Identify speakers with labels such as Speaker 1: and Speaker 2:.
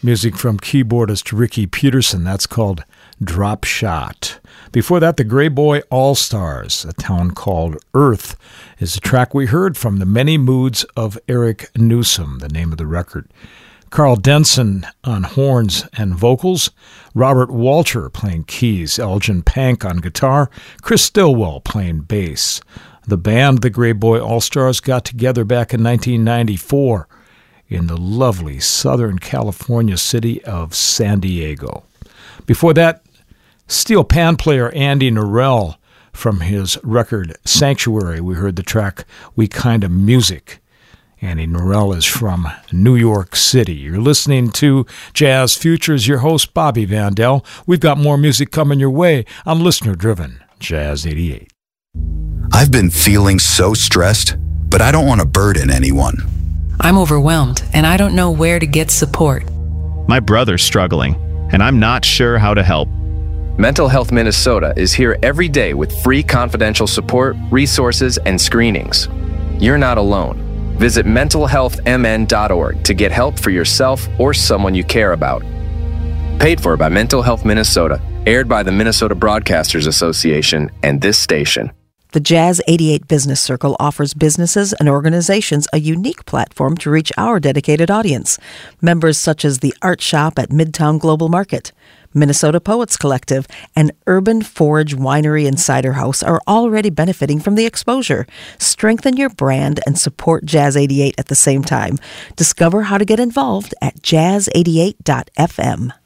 Speaker 1: Music from keyboardist Ricky Peterson. That's called Drop Shot. Before that, the Grey Boy All-Stars, A Town Called Earth, is a track we heard from The Many Moods of Eric Newsom, the name of the record. Carl Denson on horns and vocals, Robert Walter playing keys, Elgin Pank on guitar, Chris Stillwell playing bass. The band, the Grey Boy All-Stars, got together back in 1994 in the lovely Southern California city of San Diego. Before that, steel pan player Andy Norell from his record Sanctuary. We heard the track We Kinda Music. Andy Norell is from New York City. You're listening to Jazz Futures, your host, Bobby Vandell. We've got more music coming your way on listener-driven Jazz 88.
Speaker 2: I've been feeling so stressed, but I don't want to burden anyone.
Speaker 3: I'm overwhelmed, and I don't know where to get support.
Speaker 4: My brother's struggling, and I'm not sure how to help.
Speaker 5: Mental Health Minnesota is here every day with free confidential support, resources, and screenings. You're not alone. Visit mentalhealthmn.org to get help for yourself or someone you care about. Paid for by Mental Health Minnesota, aired by the Minnesota Broadcasters Association and this station.
Speaker 6: The Jazz 88 Business Circle offers businesses and organizations a unique platform to reach our dedicated audience. Members such as the Art Shop at Midtown Global Market, Minnesota Poets Collective, and Urban Forge Winery and Cider House are already benefiting from the exposure. Strengthen your brand and support Jazz 88 at the same time. Discover how to get involved at jazz88.fm.